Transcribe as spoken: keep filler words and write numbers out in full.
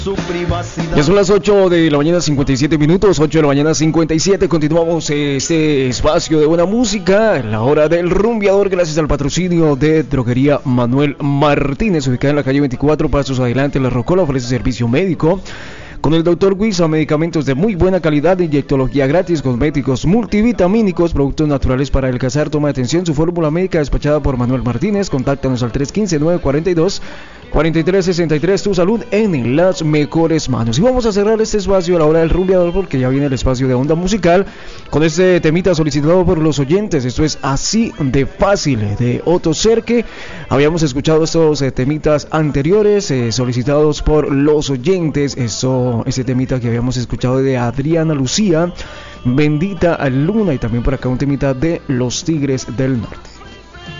Ya son las ocho de la mañana cincuenta y siete minutos, ocho de la mañana cincuenta y siete. Continuamos este espacio de buena música, la hora del rumbeador, gracias al patrocinio de Droguería Manuel Martínez, ubicada en la calle veinticuatro, pasos adelante, La Rocola. Ofrece servicio médico con el doctor Guisa, medicamentos de muy buena calidad, inyectología gratis, cosméticos multivitamínicos, productos naturales para adelgazar. Toma atención, su fórmula médica despachada por Manuel Martínez. Contáctanos al tres uno cinco, nueve cuatro dos, cuatro tres seis tres. Tu salud en las mejores manos. Y vamos a cerrar este espacio a la hora del rumbeador, porque ya viene el espacio de onda musical con este temita solicitado por los oyentes. Esto es Así de Fácil, de Otto Serke. Habíamos escuchado estos eh, temitas anteriores eh, solicitados por los oyentes. Eso ese temita que habíamos escuchado de Adriana Lucía, Bendita Luna, y también por acá un temita de Los Tigres del Norte.